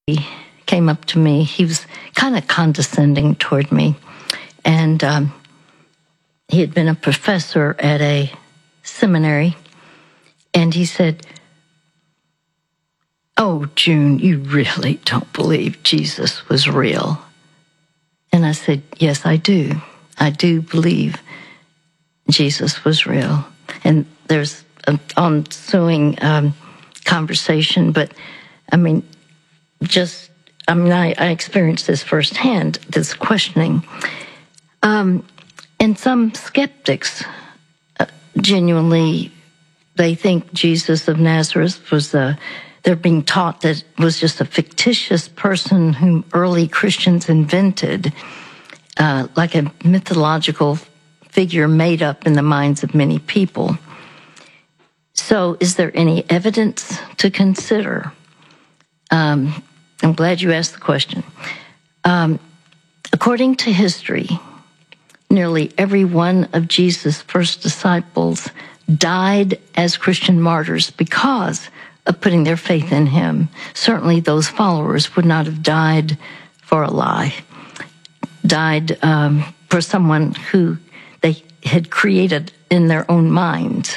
He came up to me. He was kind of condescending toward me. And he had been a professor at a seminary. And he said, "Oh, June, you really don't believe Jesus was real." And I said, "Yes, I do. I do believe Jesus was real." And there's an ensuing conversation, but I experienced this firsthand, this questioning. And some skeptics genuinely, they think Jesus of Nazareth was they're being taught that it was just a fictitious person whom early Christians invented, like a mythological figure made up in the minds of many people. So is there any evidence to consider? I'm glad you asked the question. According to history, nearly every one of Jesus' first disciples died as Christian martyrs because of putting their faith in him. Certainly those followers would not have died for a lie, died for someone who they had created in their own minds.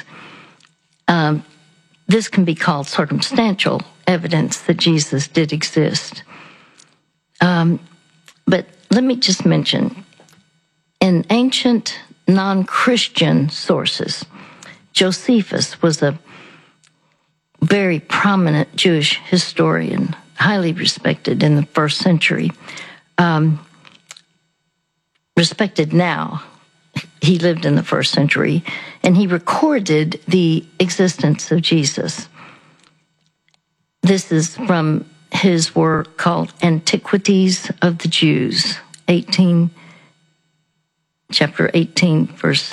This can be called circumstantial evidence that Jesus did exist. But let me just mention, in ancient non-Christian sources, Josephus was a very prominent Jewish historian, highly respected in the first century. Respected now. He lived in the first century, and he recorded the existence of Jesus. This is from his work called Antiquities of the Jews, chapter 18, verse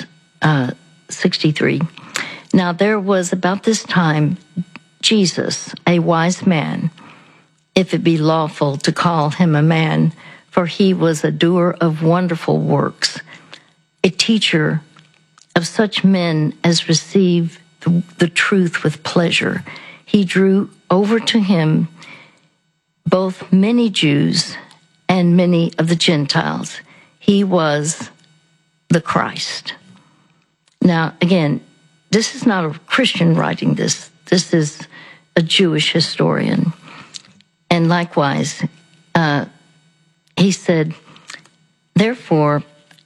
63. Now there was about this time Jesus, a wise man, if it be lawful to call him a man, for he was a doer of wonderful works, a teacher of such men as receive the truth with pleasure. He drew over to him both many Jews and many of the Gentiles. He was the Christ. Now, again, this is not a Christian writing this. This is a Jewish historian. And likewise, he said, therefore,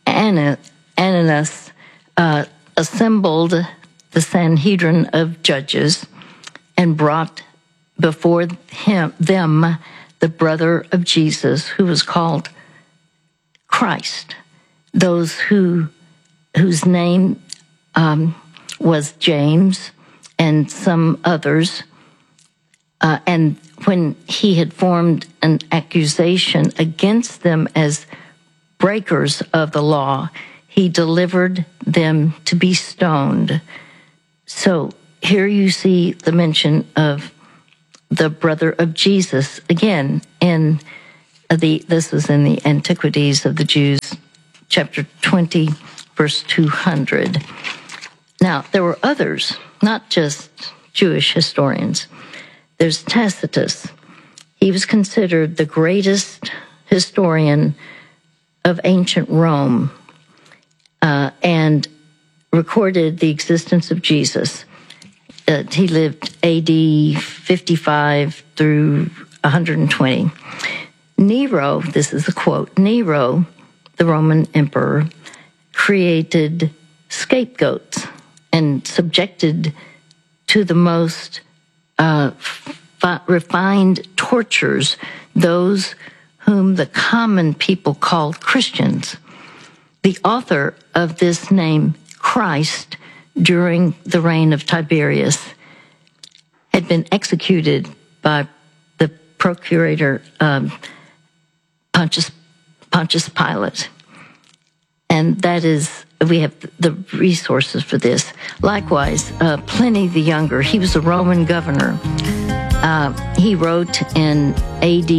Ananias assembled the Sanhedrin of judges and brought before them the brother of Jesus, who was called Christ, those whose name was James and some others. And when he had formed an accusation against them as breakers of the law, he delivered them to be stoned. So here you see the mention of the brother of Jesus again this was in the Antiquities of the Jews, chapter 20, verse 200. Now, there were others, not just Jewish historians. There's Tacitus. He was considered the greatest historian of ancient Rome and recorded the existence of Jesus. He lived AD 55 through 120. Nero, this is a quote, Nero, the Roman emperor, created scapegoats and subjected to the most refined tortures those whom the common people called Christians. The author of this name, Christ, during the reign of Tiberius, had been executed by the procurator Pontius Pilate. And that is, we have the resources for this. Likewise, Pliny the Younger, he was a Roman governor. He wrote in AD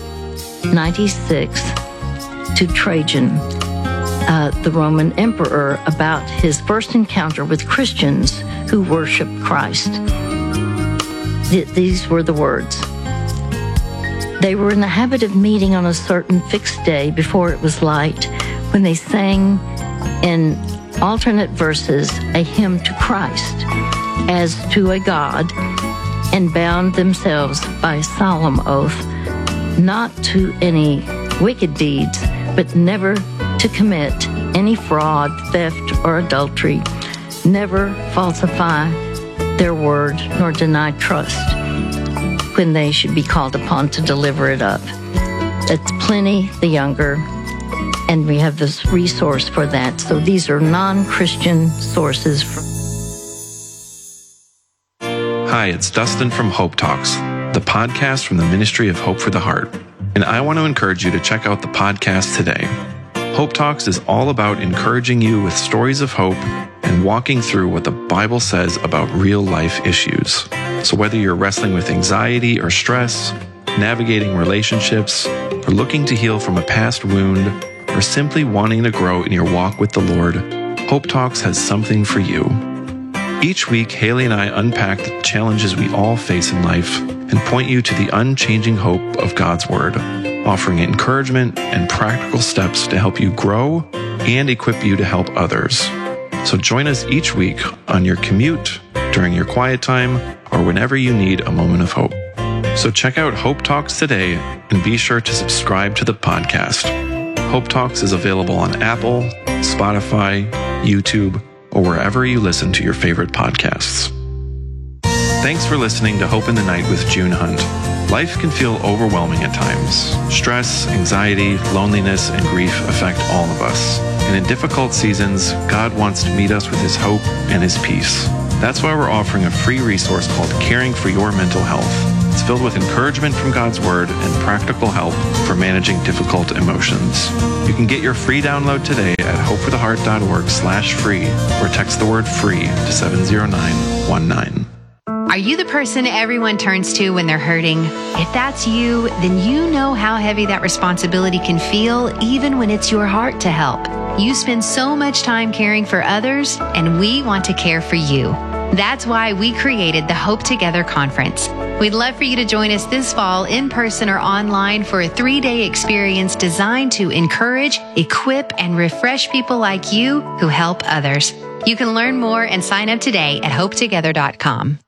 96 to Trajan, the Roman emperor, about his first encounter with Christians who worshiped Christ. These were the words: They were in the habit of meeting on a certain fixed day before it was light, when they sang in alternate verses a hymn to Christ as to a God, and bound themselves by a solemn oath not to any wicked deeds, but never to commit any fraud, theft, or adultery, never falsify their word, nor deny trust when they should be called upon to deliver it up. That's Pliny the Younger, and we have this resource for that. So these are non-Christian sources. Hi, it's Dustin from Hope Talks, the podcast from the Ministry of Hope for the Heart. And I want to encourage you to check out the podcast today. Hope Talks is all about encouraging you with stories of hope and walking through what the Bible says about real life issues. So whether you're wrestling with anxiety or stress, navigating relationships, or looking to heal from a past wound, or simply wanting to grow in your walk with the Lord, Hope Talks has something for you. Each week, Haley and I unpack the challenges we all face in life and point you to the unchanging hope of God's Word, offering encouragement and practical steps to help you grow and equip you to help others. So join us each week on your commute, during your quiet time, or whenever you need a moment of hope. So check out Hope Talks today and be sure to subscribe to the podcast. Hope Talks is available on Apple, Spotify, YouTube, or wherever you listen to your favorite podcasts. Thanks for listening to Hope in the Night with June Hunt. Life can feel overwhelming at times. Stress, anxiety, loneliness, and grief affect all of us. And in difficult seasons, God wants to meet us with His hope and His peace. That's why we're offering a free resource called Caring for Your Mental Health. It's filled with encouragement from God's Word and practical help for managing difficult emotions. You can get your free download today at hopefortheheart.org/free or text the word FREE to 70919. Are you the person everyone turns to when they're hurting? If that's you, then you know how heavy that responsibility can feel, even when it's your heart to help. You spend so much time caring for others, and we want to care for you. That's why we created the Hope Together Conference. We'd love for you to join us this fall in person or online for a 3-day experience designed to encourage, equip, and refresh people like you who help others. You can learn more and sign up today at hopetogether.com.